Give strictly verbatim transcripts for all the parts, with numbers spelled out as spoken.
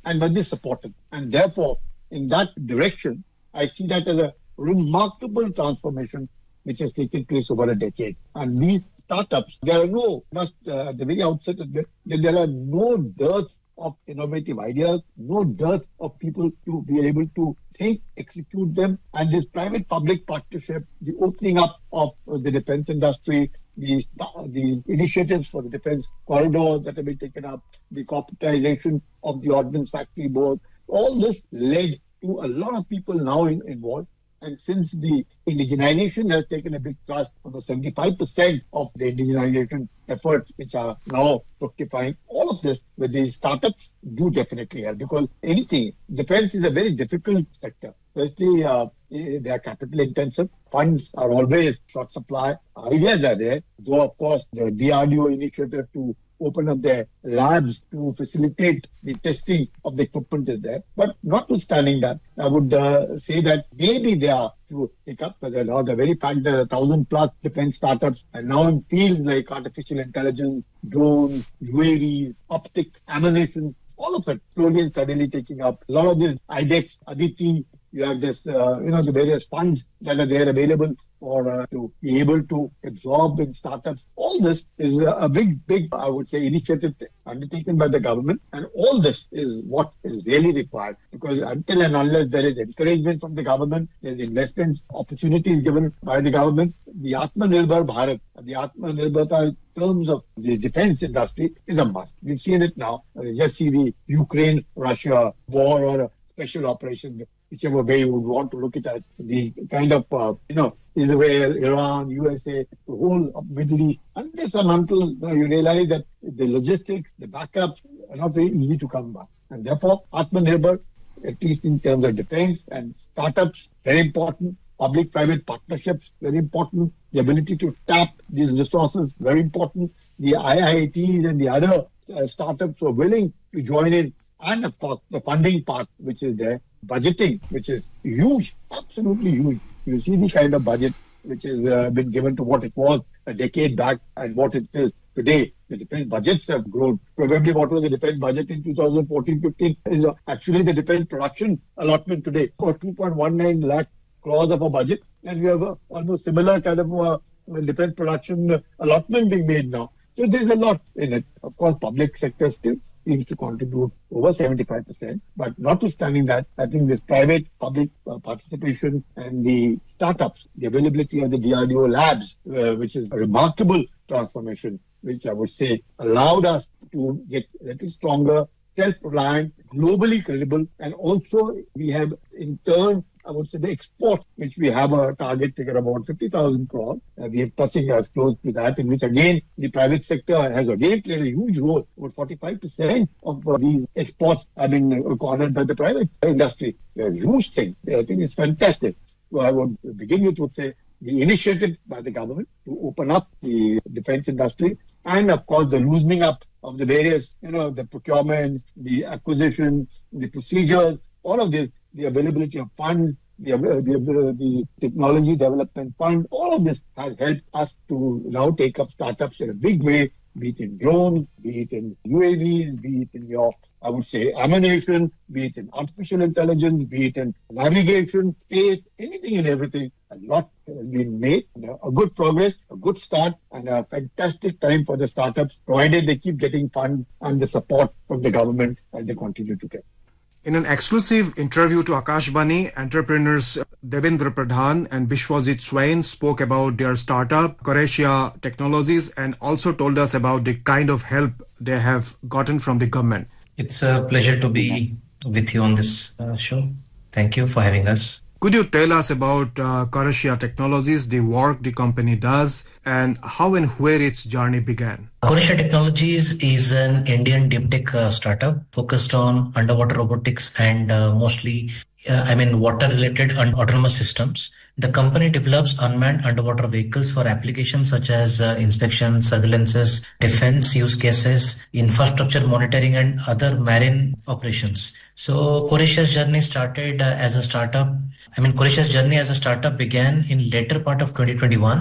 and must be supported. And therefore, in that direction, I see that as a remarkable transformation which has taken place over a decade. And these startups, there are no, must uh, at the very outset, that there are no dearth of innovative ideas, no dearth of people to be able to think, execute them. And this private-public partnership, the opening up of the defense industry, the, the initiatives for the defense corridors that have been taken up, the corporatization of the Ordnance Factory Board, all this led to a lot of people now in, involved. And since the indigenization has taken a big thrust, almost seventy-five percent of the indigenization efforts which are now fructifying, all of this with these startups do definitely help, because anything, defense is a very difficult sector. Firstly, uh, they are capital intensive. Funds are always short supply. Ideas are there, though of course the D R D O initiative to open up their labs to facilitate the testing of the equipment is there. But notwithstanding that, I would uh, say that maybe they are to pick up, because the very fact there are a thousand plus defense startups, and now in fields like artificial intelligence, drones, U A Vs, optics, ammunition, all of it slowly and steadily taking up. A lot of these I D E X, Aditi, you have this, uh, you know, the various funds that are there available for uh, to be able to absorb in startups. All this is a, a big, big, I would say, initiative undertaken by the government. And all this is what is really required, because until and unless there is encouragement from the government, there is investment opportunities given by the government, the Atmanirbhar Bharat, the Atmanirbharta in terms of the defense industry is a must. We've seen it now. Uh, just see the Ukraine-Russia war or a special operation, whichever way you would want to look at it, the kind of, uh, you know, Israel, Iran, U S A, the whole of Middle East, unless and until you, know, you realize that the logistics, the backups are not very easy to come by. And therefore, Atmanirbhar, at least in terms of defense and startups, very important. Public-private partnerships, very important. The ability to tap these resources, very important. The I I Ts and the other uh, startups who are willing to join in. And of course, the funding part, which is there, budgeting, which is huge, absolutely huge. You see the kind of budget which has uh, been given to what it was a decade back and what it is today. The defense budgets have grown. Probably what was the defense budget in two thousand fourteen fifteen is uh, actually the defense production allotment today for two point one nine lakh crores of a budget. And we have a almost similar kind of uh, defense production allotment being made now. So there's a lot in it. Of course, public sector still seems to contribute over seventy-five percent. But notwithstanding that, I think this private-public uh, participation and the startups, the availability of the D R D O labs, uh, which is a remarkable transformation, which I would say allowed us to get a little stronger, self-reliant, globally credible, and also we have in turn, I would say, the export, which we have a target to get about fifty thousand crores. Uh, we are touching as close to that, in which again, the private sector has again played a huge role. About forty-five percent of uh, these exports have been cornered by the private industry. A huge thing. I think it's fantastic. So I would begin with, would say, the initiative by the government to open up the defense industry, and of course, the loosening up of the various, you know, the procurement, the acquisition, the procedures, all of this, the availability of funds, the, the, the technology development fund, all of this has helped us to now take up startups in a big way, be it in drones, be it in U A Vs, be it in your, I would say, ammunition, be it in artificial intelligence, be it in navigation, space, anything and everything. A lot has been made, a good progress, a good start, and a fantastic time for the startups, provided they keep getting funds and the support from the government, and they continue to get. In an exclusive interview to Akashvani, entrepreneurs Devendra Pradhan and Bishwajit Swain spoke about their startup, Corecia Technologies, and also told us about the kind of help they have gotten from the government. It's a pleasure to be with you on this uh, show. Thank you for having us. Could you tell us about uh, Corecia Technologies, the work the company does, and how and where its journey began? Corecia Technologies is an Indian deep tech uh, startup focused on underwater robotics and uh, mostly, uh, I mean, water-related and autonomous systems. The company develops unmanned underwater vehicles for applications such as uh, inspection, surveillances, defense use cases, infrastructure monitoring, and other marine operations. So Corecia's journey started uh, as a startup. I mean, Corecia's journey as a startup began in later part of twenty twenty-one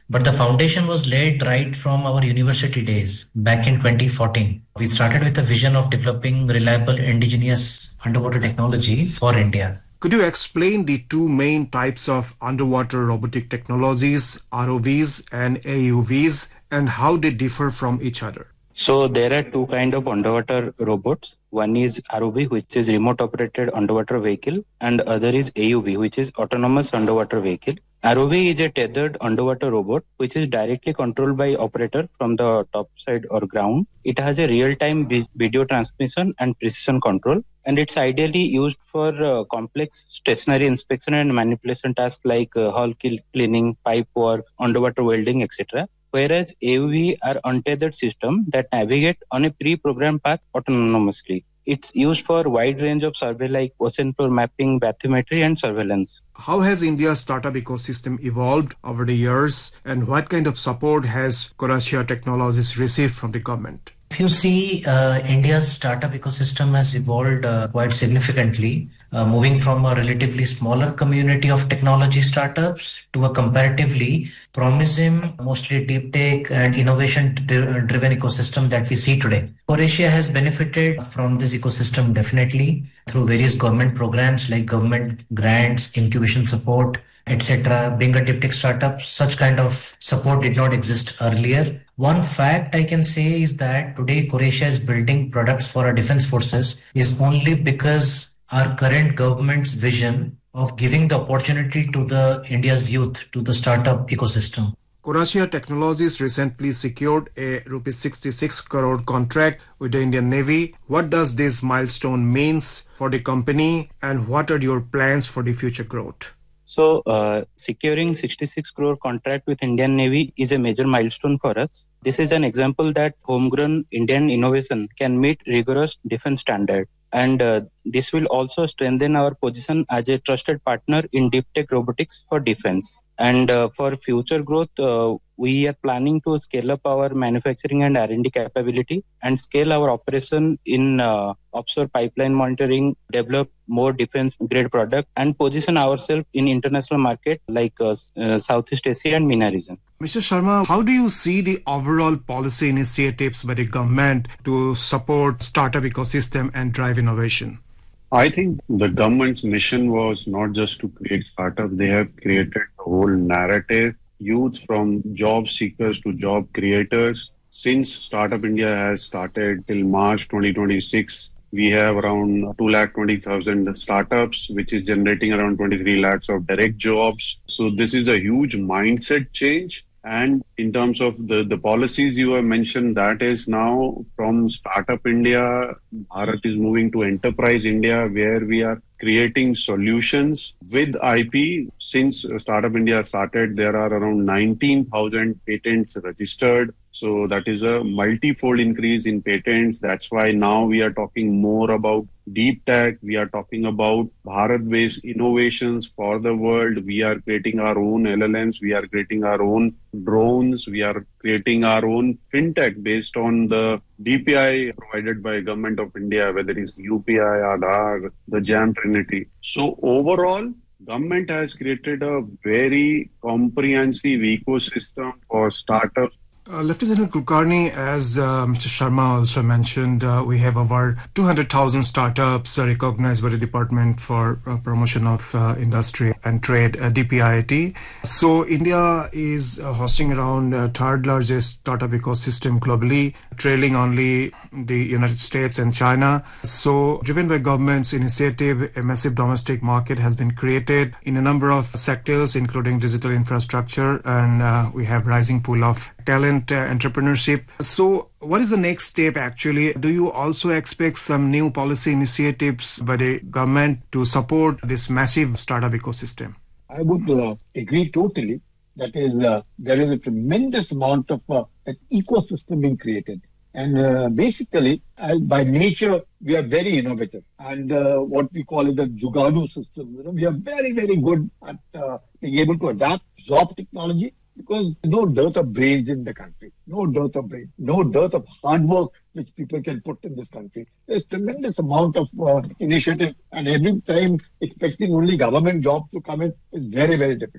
But the foundation was laid right from our university days back in twenty fourteen. We started with a vision of developing reliable indigenous underwater technology for India. Could you explain the two main types of underwater robotic technologies, R O Vs and A U Vs, and how they differ from each other? So there are two kinds of underwater robots. One is R O V, which is remote operated underwater vehicle, and other is A U V, which is autonomous underwater vehicle. R O V is a tethered underwater robot which is directly controlled by operator from the top side or ground. It has a real-time vi- video transmission and precision control, and it's ideally used for uh, complex stationary inspection and manipulation tasks like uh, hull cleaning, pipe work, underwater welding, et cetera. Whereas A U V are untethered system that navigate on a pre-programmed path autonomously. It's used for a wide range of survey like ocean floor mapping, bathymetry, and surveillance. How has India's startup ecosystem evolved over the years, and what kind of support has Coracia Technologies received from the government? If you see, uh, India's startup ecosystem has evolved uh, quite significantly, uh, moving from a relatively smaller community of technology startups to a comparatively promising, mostly deep tech and innovation-driven ecosystem that we see today. Coracia has benefited from this ecosystem definitely through various government programs like government grants, incubation support, et cetera. Being a deep tech startup, such kind of support did not exist earlier. One fact I can say is that today Coracia is building products for our defense forces is only because our current government's vision of giving the opportunity to the India's youth to the startup ecosystem. Coracia Technologies recently secured a rupees sixty-six crore contract with the Indian Navy. What does this milestone means for the company, and what are your plans for the future growth? So uh, securing sixty-six crore contract with Indian Navy is a major milestone for us. This is an example that homegrown Indian innovation can meet rigorous defense standards. And uh, this will also strengthen our position as a trusted partner in deep tech robotics for defense. And uh, for future growth, uh, we are planning to scale up our manufacturing and R and D capability and scale our operation in uh, offshore pipeline monitoring, develop more defense-grade product, and position ourselves in international market like uh, uh, Southeast Asia and MENA region. Mister Sharma, how do you see the overall policy initiatives by the government to support startup ecosystem and drive innovation? I think the government's mission was not just to create startups. They have created a whole narrative, youth from job seekers to job creators. Since Startup India has started till March twenty twenty-six, we have around two lakh twenty thousand startups, which is generating around twenty-three lakhs of direct jobs. So this is a huge mindset change. And in terms of the, the policies you have mentioned, that is now from Startup India, Bharat is moving to Enterprise India, where we are creating solutions with I P. Since Startup India started, there are around nineteen thousand patents registered. So that is a multi-fold increase in patents. That's why now we are talking more about deep tech. We are talking about Bharat-based innovations for the world. We are creating our own L L Ms. We are creating our own drones. We are creating our own fintech based on the D P I provided by Government of India, whether it's U P I, Aadhaar, the JAM Trinity. So overall, government has created a very comprehensive ecosystem for startups. Uh, Lieutenant General Kulkarni, as uh, Mister Sharma also mentioned, uh, we have over two hundred thousand startups uh, recognized by the Department for uh, Promotion of uh, Industry and Trade, uh, D P I I T. So India is uh, hosting around uh, third largest startup ecosystem globally, trailing only the United States and China. So driven by government's initiative, a massive domestic market has been created in a number of sectors, including digital infrastructure, and uh, we have rising pool of talent uh, entrepreneurship. So what is the next step actually? Do you also expect some new policy initiatives by the government to support this massive startup ecosystem? I would uh, agree totally. That is, uh, there is a tremendous amount of uh, an ecosystem being created. And uh, basically, uh, by nature, we are very innovative. And uh, what we call it the Jugadu system. You know, we are very, very good at uh, being able to adapt, absorb technology, because no dearth of brains in the country, no dearth of brains, no dearth of hard work which people can put in this country. There's tremendous amount of uh, initiative, and every time expecting only government jobs to come in is very, very difficult.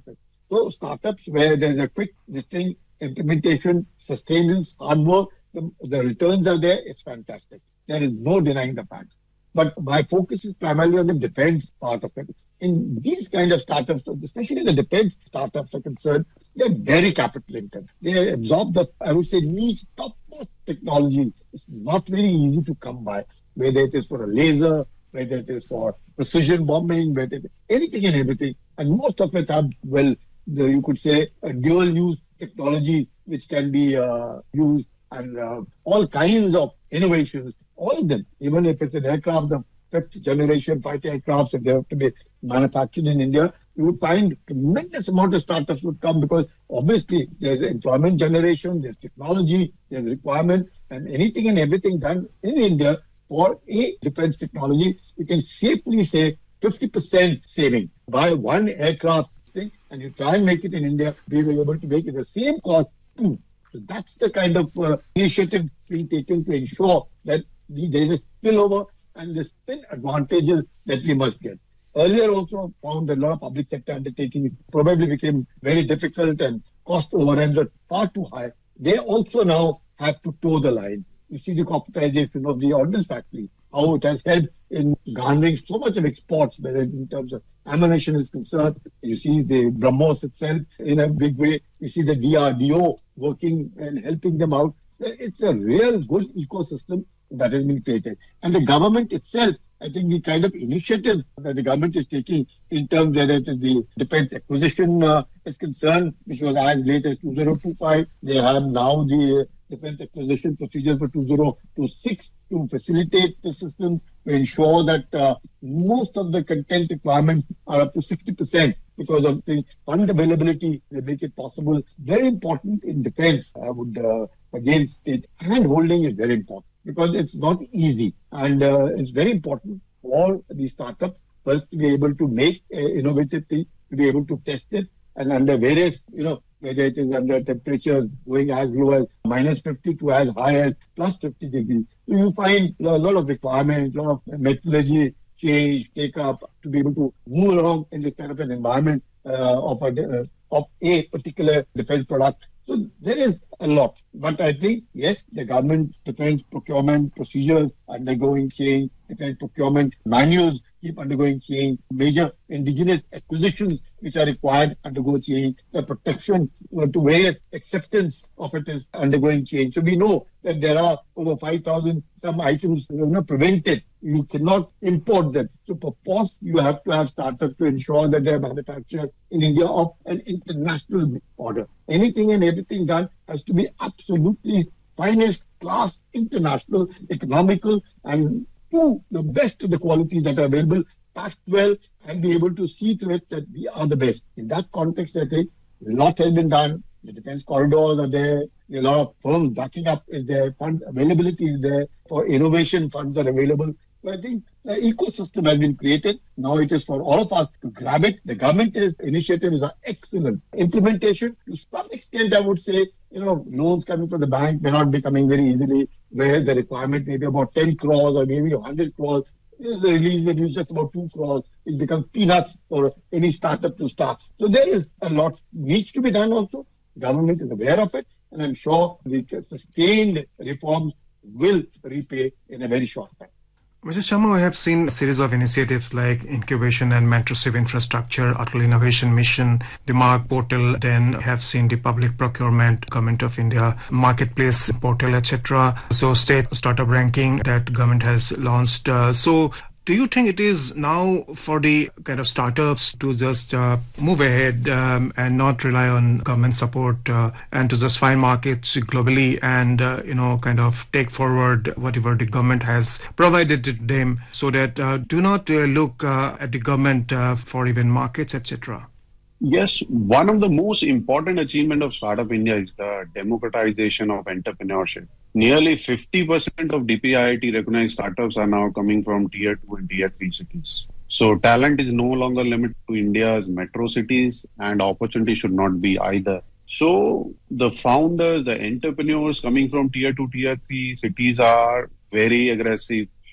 So startups where there's a quick, distinct implementation, sustenance, hard work, the, the returns are there, it's fantastic. There is no denying the fact. But my focus is primarily on the defense part of it. In these kind of startups, especially the defense startups are concerned, they're very capital intensive. They absorb the, I would say, niche, topmost technology. It's not very easy to come by, whether it is for a laser, whether it is for precision bombing, whether it is anything and everything. And most of it have, well, the, you could say, a dual-use technology which can be uh, used and uh, all kinds of innovations. All of them, even if it's an aircraft, the fifth generation fighter aircrafts, if they have to be manufactured in India, you would find tremendous amount of startups would come because obviously there's employment generation, there's technology, there's requirement, and anything and everything done in India for a defense technology, you can safely say fifty percent saving. Buy one aircraft thing and you try and make it in India, we were able to make it the same cost too. So that's the kind of uh, initiative being taken to ensure that there is a spillover and the spin advantages that we must get. Earlier also found that a lot of public sector undertakings probably became very difficult and cost overruns are far too high. They also now have to toe the line. You see the corporatization of the ordnance factory, how it has helped in garnering so much of exports, whether in terms of ammunition is concerned. You see the BrahMos itself in a big way. You see the D R D O working and helping them out. It's a real good ecosystem that has been created. And the government itself, I think the kind of initiative that the government is taking in terms of the defense acquisition uh, is concerned, which was as late as two thousand twenty-five. They have now the defense acquisition procedures for two thousand twenty-six to facilitate the systems to ensure that uh, most of the content requirements are up to sixty percent because of the fund availability. They make it possible. Very important in defense. I would uh, again state hand-holding is very important, because it's not easy. And uh, it's very important for these startups first to be able to make uh, innovative things, to be able to test it, and under various, you know, whether it is under temperatures going as low as minus fifty to as high as plus fifty degrees. So you find a lot of requirements, a lot of methodology change, take up to be able to move along in this kind of an environment uh, of, a, uh, of a particular defense product. So there is a lot. But I think, yes, the government defense procurement procedures undergoing change, defense procurement manuals keep undergoing change, major indigenous acquisitions which are required undergo change, the protection uh, to various acceptance of it is undergoing change. So we know that there are over five thousand some items you know, prevented. You cannot import them. So for first, you have to have startups to ensure that they are manufactured in India of an international order. Anything and everything done has to be absolutely finest class, international, economical, and to the best of the qualities that are available, packed well, and be able to see to it that we are the best. In that context, I think a lot has been done. The defense corridors are there. A lot of firms backing up is there. Fund availability is there. For innovation, funds are available. So I think the ecosystem has been created. Now it is for all of us to grab it. The government is, initiatives are excellent. Implementation, to some extent, I would say, you know, loans coming from the bank may not be coming very easily, where the requirement may be about ten crores or maybe one hundred crores. The release value is just about two crores. It becomes peanuts for any startup to start. So there is a lot needs to be done also. Government is aware of it, and I'm sure the sustained reforms will repay in a very short time. Mister Sharma, we have seen a series of initiatives like incubation and mentorship infrastructure, Atal Innovation Mission, the Mark portal, then have seen the public procurement, Government of India marketplace portal, et cetera. So state startup ranking that government has launched. Uh, so do you think it is now for the kind of startups to just uh, move ahead um, and not rely on government support uh, and to just find markets globally and, uh, you know, kind of take forward whatever the government has provided to them, so that uh, do not uh, look uh, at the government uh, for even markets, et cetera? Yes, one of the most important achievement of Startup India is the democratization of entrepreneurship. Nearly fifty percent of D P I I T recognized startups are now coming from tier two and tier three cities. So talent is no longer limited to India's metro cities, and opportunity should not be either. So the founders, the entrepreneurs coming from tier two, tier three cities are very aggressive,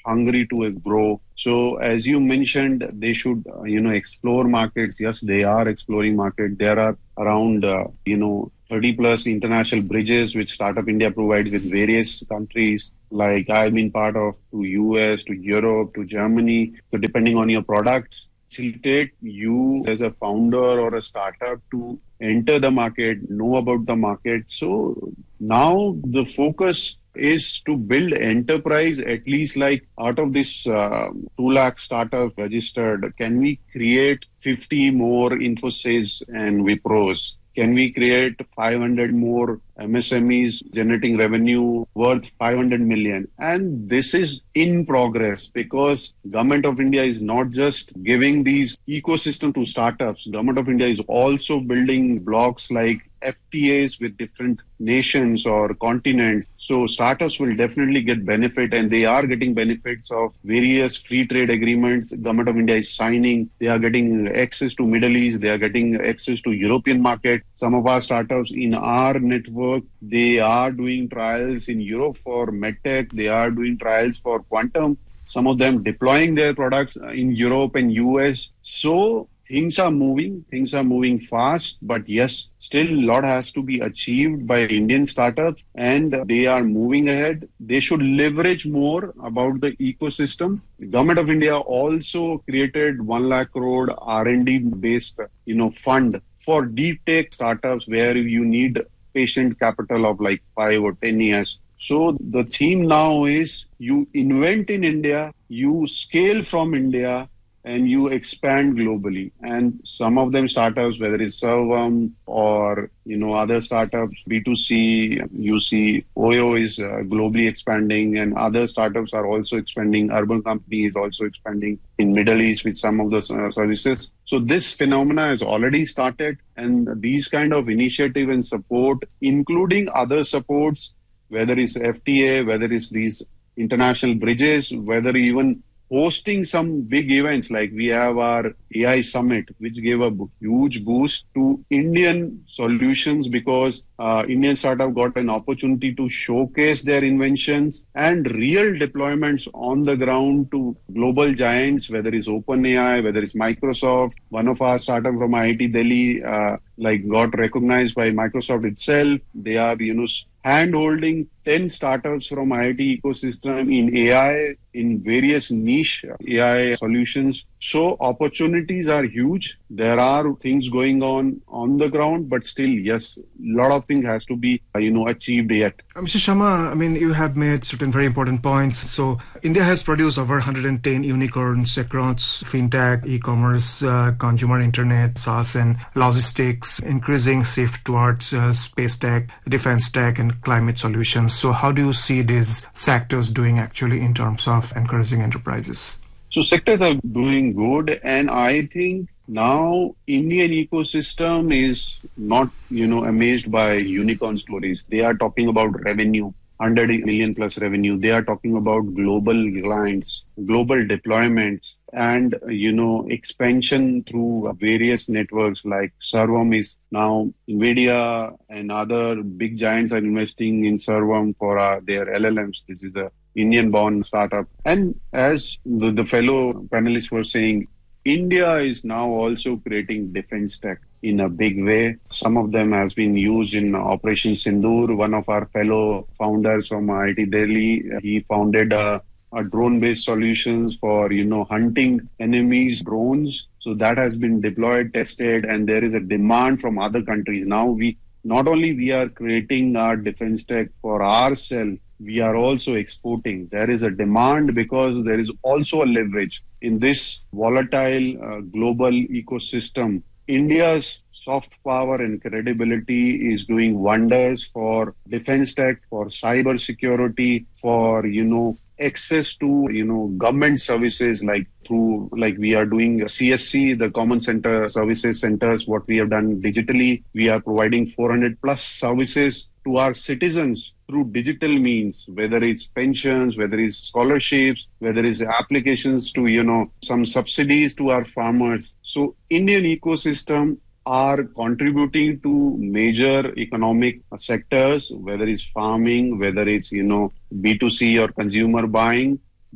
hungry to grow. So as you mentioned, they should, uh, you know, explore markets. Yes, they are exploring market. There are around, uh, you know, thirty plus international bridges which Startup India provides with various countries. Like I've been part of to U S, to Europe, to Germany. So depending on your products, facilitate you as a founder or a startup to enter the market, know about the market. So now the focus is to build enterprise, at least like out of this uh, two lakh startups registered, can we create fifty more Infosys and Wipros? Can we create five hundred more M S M Es generating revenue worth five hundred million? And this is in progress because Government of India is not just giving these ecosystem to startups. Government of India is also building blocks like F T As with different nations or continents. So startups will definitely get benefit, and they are getting benefits of various free trade agreements Government of India is signing. They are getting access to Middle East. They are getting access to European market. Some of our startups in our network, they are doing trials in Europe for MedTech. They are doing trials for quantum. Some of them deploying their products in Europe and U S. So things are moving, things are moving fast, but yes, still a lot has to be achieved by Indian startups, and they are moving ahead. They should leverage more about the ecosystem. The Government of India also created one lakh crore R and D based, you know, fund for deep tech startups where you need patient capital of like five or ten years. So the theme now is you invent in India, you scale from India, and you expand globally. And some of them startups, whether it's Servam or, you know, other startups, B two C, you see Oyo is uh, globally expanding, and other startups are also expanding. Urban Company is also expanding in Middle East with some of the uh, services. So this phenomena has already started, and these kind of initiative and support, including other supports, whether it's F T A, whether it's these international bridges, whether even hosting some big events like we have our A I Summit, which gave a huge boost to Indian solutions because uh, Indian startup got an opportunity to showcase their inventions and real deployments on the ground to global giants, whether it's OpenAI, whether it's Microsoft. One of our startup from I I T Delhi, uh, like got recognized by Microsoft itself. They are, you know, hand-holding ten startups from I I T ecosystem in A I, in various niche A I solutions. So opportunities are huge. There are things going on on the ground, but still, yes, a lot of things has to be, you know, achieved yet. Uh, Mister Sharma, I mean, you have made certain very important points. So India has produced over one hundred ten unicorns across fintech, e-commerce, uh, consumer internet, SaaS and logistics, increasing shift towards uh, space tech, defense tech and climate solutions. So how do you see these sectors doing actually in terms of encouraging enterprises? So sectors are doing good, and I think now Indian ecosystem is not, you know, amazed by unicorn stories. They are talking about revenue, one hundred million plus revenue. They are talking about global clients, global deployments, and, you know, expansion through various networks like Servam is now NVIDIA and other big giants are investing in Servam for uh, their L L Ms. This is a Indian-born startup. And as the, the fellow panelists were saying, India is now also creating defense tech in a big way. Some of them has been used in Operation Sindoor. One of our fellow founders from I I T Delhi, he founded a, a drone-based solutions for, you know, hunting enemies' drones. So that has been deployed, tested, and there is a demand from other countries. Now we, not only we are creating our defense tech for ourselves, we are also exporting. There is a demand because there is also a leverage in this volatile uh, global ecosystem. India's soft power and credibility is doing wonders for defense tech, for cyber security, for, you know, access to, you know, government services like through, like we are doing C S C, the Common Center Services Centers, what we have done digitally. We are providing four hundred plus services to our citizens through digital means, whether it's pensions, whether it's scholarships, whether it's applications to, you know, some subsidies to our farmers. So Indian ecosystem are contributing to major economic sectors, whether it's farming, whether it's, you know, B two C or consumer buying.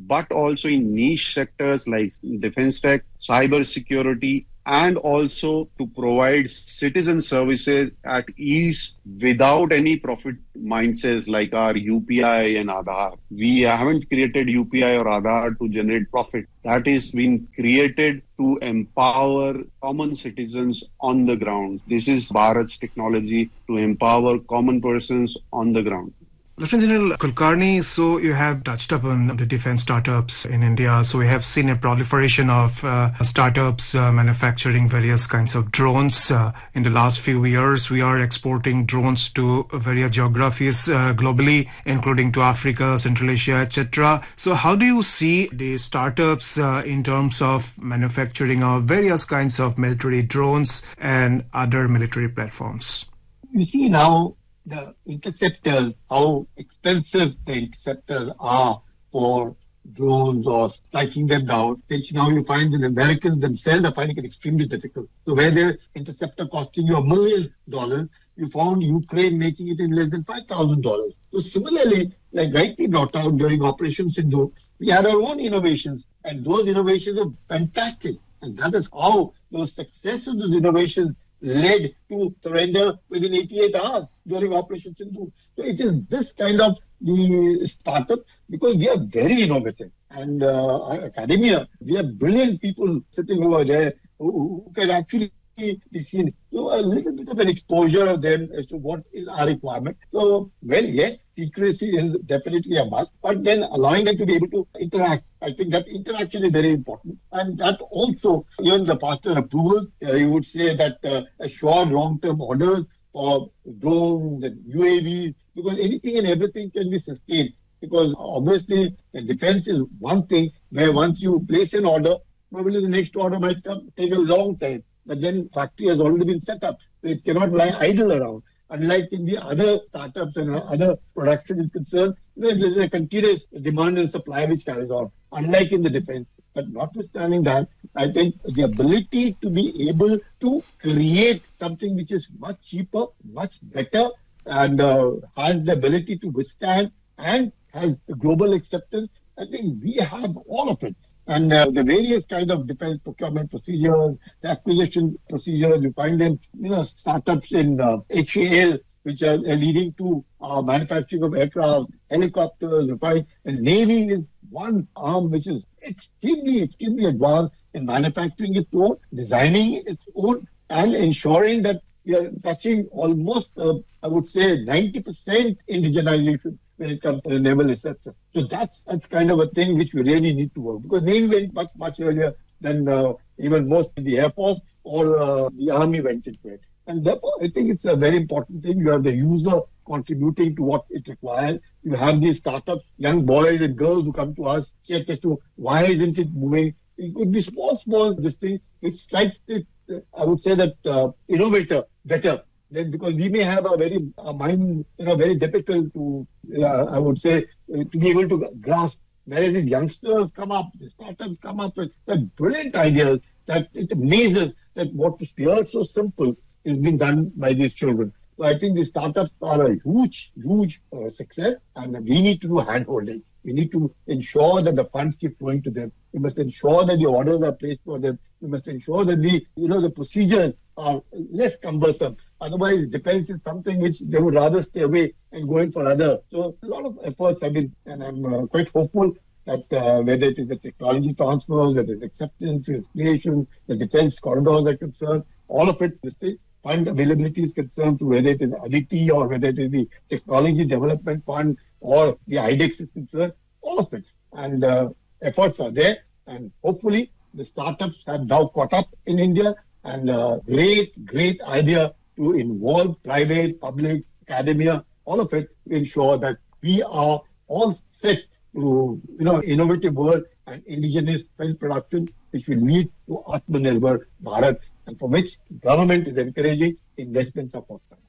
but also in niche sectors like defense tech, cyber security, and also to provide citizen services at ease without any profit mindsets like our U P I and Aadhaar. We haven't created U P I or Aadhaar to generate profit. That is been created to empower common citizens on the ground. This is Bharat's technology to empower common persons on the ground. Lieutenant General Kulkarni, so you have touched upon the defense startups in India. So we have seen a proliferation of uh, startups uh, manufacturing various kinds of drones. Uh, in the last few years, we are exporting drones to various geographies uh, globally, including to Africa, Central Asia, et cetera. So how do you see the startups uh, in terms of manufacturing of various kinds of military drones and other military platforms? You see now, the interceptors, how expensive the interceptors are for drones or striking them down, which now you find the Americans themselves are finding it extremely difficult. So where the interceptor costing you a million dollars, you found Ukraine making it in less than five thousand dollars. So similarly, like rightly brought out during Operation Sindhu, we had our own innovations, and those innovations are fantastic. And that is how those success of those innovations led to surrender within eighty-eight hours during Operation Sindhu. So it is this kind of the startup, because we are very innovative. And uh, academia, we have brilliant people sitting over there who, who can actually be seen. So a little bit of an exposure of them as to what is our requirement. So, well, yes, secrecy is definitely a must, but then allowing them to be able to interact. I think that interaction is very important. And that also, even the partner approvals, uh, you would say that uh, assured long-term orders for drones and U A Vs, because anything and everything can be sustained. Because obviously, the defense is one thing where once you place an order, probably the next order might come, take a long time. But then factory has already been set up, so it cannot lie idle around. Unlike in the other startups and other production is concerned, there is a continuous demand and supply which carries on, unlike in the defense. But notwithstanding that, I think the ability to be able to create something which is much cheaper, much better, and uh, has the ability to withstand and has global acceptance, I think we have all of it. And uh, the various kind of defense procurement procedures, the acquisition procedures, you find them, you know, startups in uh, H A L, which are uh, leading to uh, manufacturing of aircraft, helicopters, you find, and Navy is one arm which is extremely, extremely advanced in manufacturing its own, designing its own, and ensuring that we are touching almost, uh, I would say, ninety percent indigenization when it comes to the naval assets. So that's that's kind of a thing which we really need to work, because Navy went much, much earlier than uh, even most in the Air Force or uh, the Army went into it. And therefore, I think it's a very important thing. You have the user contributing to what it requires. You have these startups, young boys and girls who come to us, check as to why isn't it moving. It could be small, small, this thing, which strikes the, I would say that uh, innovator better. Then, because we may have a very a mind, you know, very difficult to, uh, I would say, uh, to be able to grasp. Whereas these youngsters come up, the startups come up with such brilliant ideas that it amazes that what appears so simple is being done by these children. So I think the startups are a huge, huge uh, success, and we need to do hand-holding. We need to ensure that the funds keep flowing to them. We must ensure that the orders are placed for them. We must ensure that the, you know, the procedures are less cumbersome. Otherwise, defense is something which they would rather stay away and go in for other. So a lot of efforts have been, and I'm uh, quite hopeful that uh, whether it is the technology transfers, whether it's acceptance, it's creation, the defense corridors are concerned, all of it, this thing, fund availability is concerned, to whether it is Aditi or whether it is the Technology Development Fund or the I D E X is concerned, all of it. And uh, efforts are there, and hopefully the startups have now caught up in India, and uh, great, great idea to involve private, public, academia, all of it, to ensure that we are all set to, you know, innovative world and indigenous defense production, which will lead to Atmanirbhar Bharat, and for which government is encouraging investments of all kinds.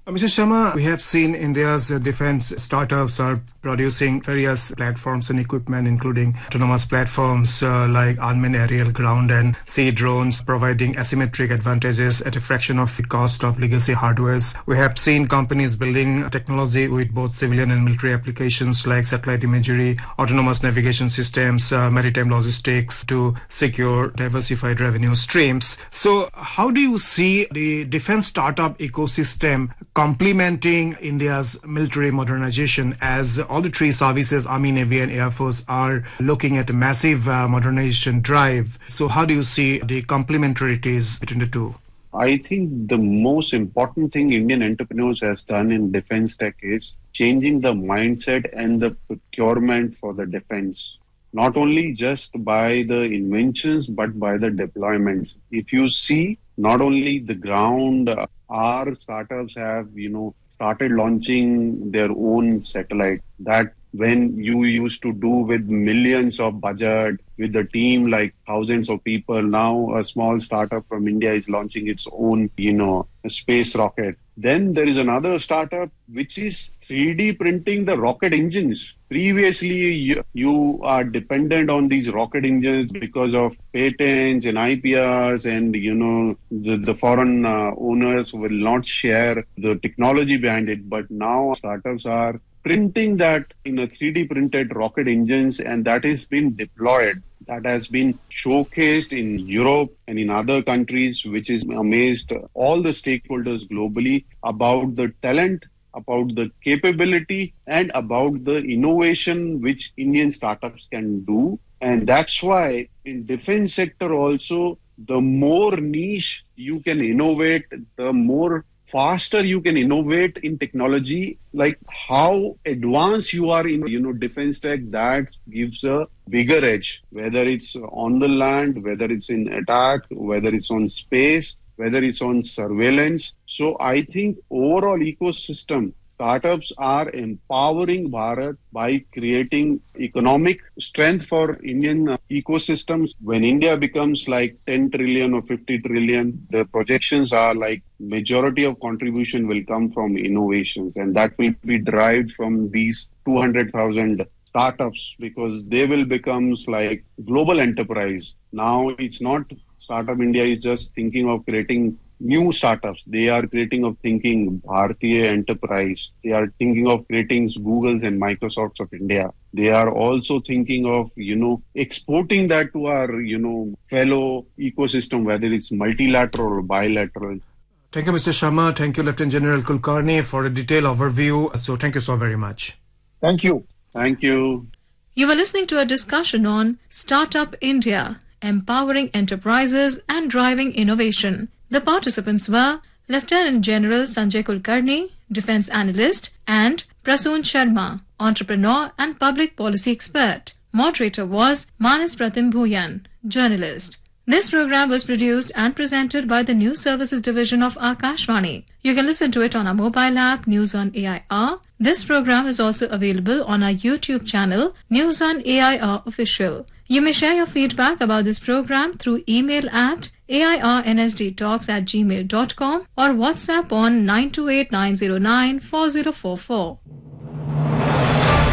Uh, Mister Sharma, we have seen India's uh, defense startups are producing various platforms and equipment, including autonomous platforms uh, like unmanned aerial, ground and sea drones, providing asymmetric advantages at a fraction of the cost of legacy hardwares. We have seen companies building technology with both civilian and military applications like satellite imagery, autonomous navigation systems, uh, maritime logistics to secure diversified revenue streams. So how do you see the defense startup ecosystem complementing India's military modernization, as all the three services, Army, Navy and Air Force, are looking at a massive uh, modernization drive? So how do you see the complementarities between the two? I think the most important thing Indian entrepreneurs has done in defense tech is changing the mindset and the procurement for the defense. Not only just by the inventions, but by the deployments. If you see, not only the ground, uh, our startups have, you know, started launching their own satellite. That when you used to do with millions of budget, with a team like thousands of people, now a small startup from India is launching its own, you know, space rocket. Then there is another startup which is three D printing the rocket engines. Previously, you, you are dependent on these rocket engines because of patents and I P Rs, and, you know, the, the foreign uh, owners will not share the technology behind it. But now startups are printing that in a three D printed rocket engines, and that has been deployed. That has been showcased in Europe and in other countries, which is amazed all the stakeholders globally about the talent, about the capability, and about the innovation which Indian startups can do. And that's why in defense sector also, the more niche you can innovate, the more faster you can innovate in technology. Like how advanced you are in, you know, defense tech, that gives a bigger edge, whether it's on the land, whether it's in attack, whether it's on space, whether it's on surveillance. So I think overall ecosystem, startups are empowering Bharat by creating economic strength for Indian uh, ecosystems. When India becomes like ten trillion or fifty trillion, the projections are like majority of contribution will come from innovations, and that will be derived from these two hundred thousand startups, because they will become like global enterprise. Now it's not Startup India is just thinking of creating new startups. They are creating of thinking Bharatiya enterprise. They are thinking of creating Googles and Microsofts of India. They are also thinking of, you know, exporting that to our, you know, fellow ecosystem, whether it's multilateral or bilateral. Thank you, Mister Sharma. Thank you, Lieutenant General Kulkarni, for a detailed overview. So thank you so very much. Thank you. Thank you. You were listening to a discussion on Startup India, empowering enterprises and driving innovation. The participants were Lieutenant General Sanjay Kulkarni, Defence Analyst, and Prasoon Sharma, Entrepreneur and Public Policy Expert. Moderator was Manas Pratim Bhuyan, Journalist. This program was produced and presented by the News Services Division of Akashvani. You can listen to it on our mobile app, News on A I R. This program is also available on our YouTube channel, News on A I R Official. You may share your feedback about this program through email at airnsdtalks at gmail dot com or WhatsApp on nine two eight nine zero nine four zero four four.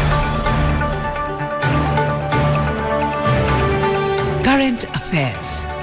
Current Affairs.